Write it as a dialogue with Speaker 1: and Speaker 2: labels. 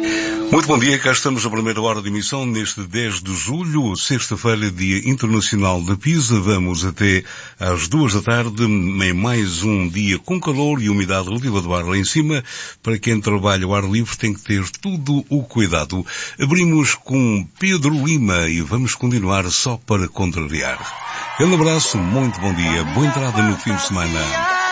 Speaker 1: Muito bom dia, cá estamos na primeira hora de emissão neste 10 de julho, sexta-feira, Dia Internacional da Pisa. Vamos até às 2 da tarde, em mais um dia com calor e umidade relativa do ar lá em cima. Para quem trabalha ao ar livre tem que ter todo o cuidado. Abrimos com Pedro Lima e vamos continuar só para contrariar. Um abraço, muito bom dia, boa entrada no fim de semana.